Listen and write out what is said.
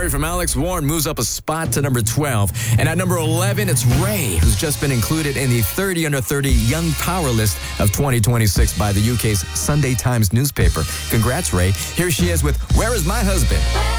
Sorry from Alex Warren moves up a spot to number 12. And at number 11, it's Ray, who's just been included in the 30 under 30 Young Power list of 2026 by the UK's Sunday Times newspaper. Congrats, Ray. Here she is with Where Is My Husband?